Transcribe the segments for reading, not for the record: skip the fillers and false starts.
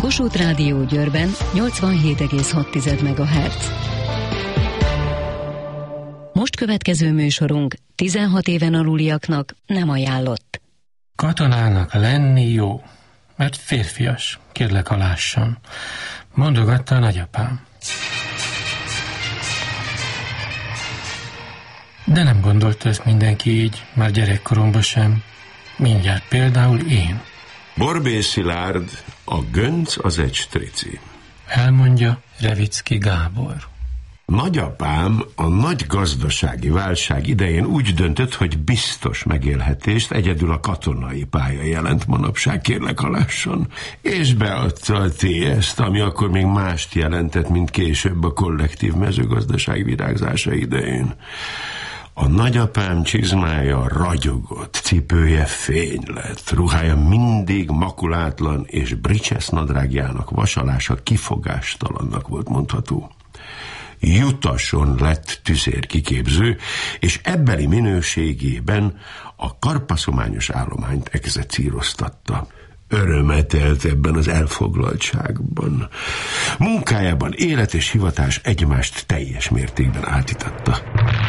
Kossuth Rádió Győrben 87,6 MHz. Most következő műsorunk 16 éven aluliaknak nem ajánlott. Katonának lenni jó, mert férfias, kérlek alássan, mondogatta a nagyapám. De nem gondolta ezt mindenki így, már gyerekkoromban sem. Mindjárt például én. Borbély Szilárd, a gönc az egy strici. Elmondja Revicki Gábor. Nagyapám a nagy gazdasági válság idején úgy döntött, hogy biztos megélhetést egyedül a katonai pálya jelent manapság, kérlek alásson, és beadta a TS-t, ami akkor még mást jelentett, mint később a kollektív mezőgazdaság virágzása idején. A nagyapám csizmája ragyogott, cipője fény lett, ruhája mindig makulátlan, és bricsesz nadrágjának vasalása kifogástalannak volt mondható. Jutason lett tüzérkiképző, és ebbeli minőségében a karpaszományos állományt execíroztatta. Örömet élt ebben az elfoglaltságban. Munkájában élet és hivatás egymást teljes mértékben átitatta.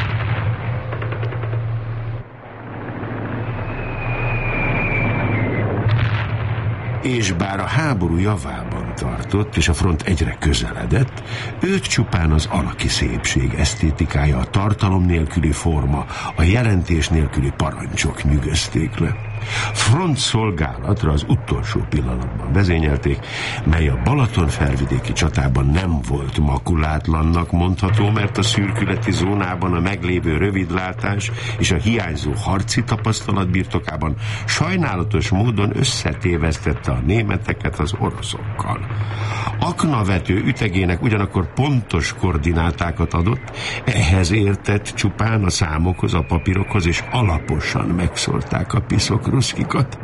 És bár a háború javában tartott, és a front egyre közeledett, őt csupán az alaki szépség esztétikája, a tartalom nélküli forma, a jelentés nélküli parancsok nyűgözték le. Front szolgálatra az utolsó pillanatban vezényelték, mely a Balaton felvidéki csatában nem volt makulátlannak mondható, mert a szürkületi zónában a meglévő rövidlátás és a hiányzó harci tapasztalat birtokában sajnálatos módon összetévesztette a németeket az oroszokkal. Aknavető ütegének ugyanakkor pontos koordinátákat adott, ehhez értett csupán a számokhoz, a papírokhoz, és alaposan megszórták a piszok ruszkikat.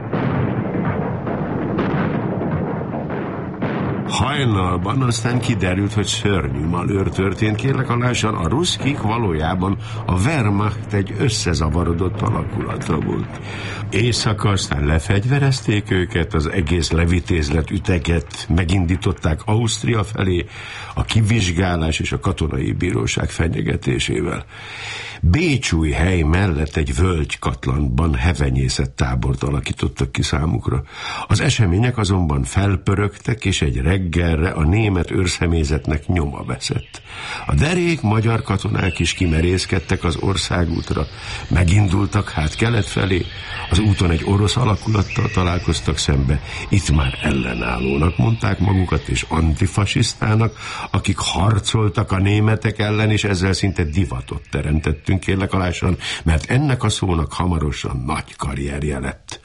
Hajnalban aztán kiderült, hogy szörnyű malőr történt, kérlek alássan, a ruszkik valójában a Wehrmacht egy összezavarodott alakulata volt. Éjszaka aztán lefegyverezték őket, az egész levitézlet üteget megindították Ausztria felé, a kivizsgálás és a katonai bíróság fenyegetésével. Bécsújhely mellett egy völgykatlanban hevenyészett tábort alakítottak ki számukra. Az események azonban felpörögtek, és egy reggelre a német őrszemélyzetnek nyoma veszett. A derék magyar katonák is kimerészkedtek az országútra. Megindultak hát kelet felé, az úton egy orosz alakulattal találkoztak szembe. Itt már ellenállónak mondták magukat, és antifasisztának, akik harcoltak a németek ellen, és ezzel szinte divatot teremtettünk, kérlek alássan, mert ennek a szónak hamarosan nagy karrierje lett.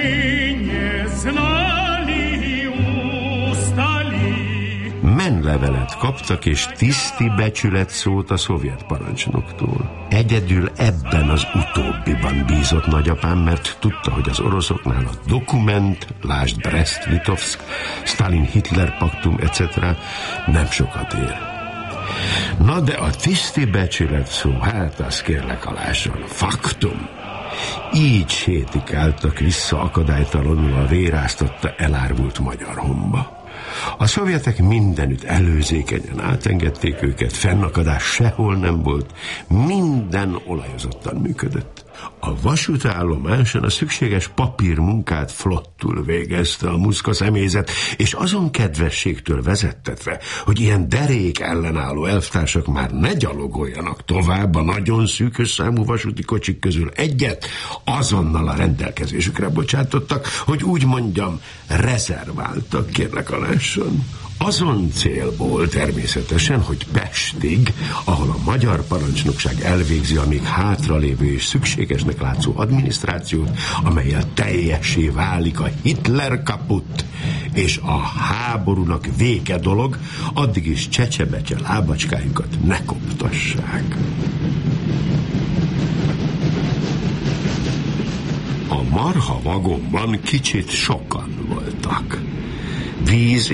Menlevelet kaptak, és tiszti becsület szót a szovjet parancsnoktól. Egyedül ebben az utóbbiban bízott nagyapám, mert tudta, hogy az oroszoknál a dokument, lásd Brest-Litovsk, Stalin-Hitler paktum, etc. nem sokat ér. Na de a tiszti becsület szó, hát az kérlek alásson, faktum. Így sétikáltak vissza akadálytalanul a véráztatta elárvult magyar homba. A szovjetek mindenütt előzékenyen átengedték őket, fennakadás sehol nem volt, minden olajozottan működött. A vasútállomáson a szükséges papírmunkát flottul végezte a muszka személyzet, és azon kedvességtől vezettetve, hogy ilyen derék ellenálló elvtársak már ne gyalogoljanak tovább a nagyon szűkös számú vasúti kocsik közül egyet, azonnal a rendelkezésükre bocsátottak, hogy úgy mondjam, rezerváltak, kérlek alásson. Azon célból természetesen, hogy Pestig, ahol a magyar parancsnokság elvégzi a még hátralévő és szükségesnek látszó adminisztrációt, amellyel teljessé válik a Hitler kaput, és a háborúnak vége dolog, addig is csecsebecse lábacskájukat ne koptassák. A marha vagonban kicsit sokan voltak. Víz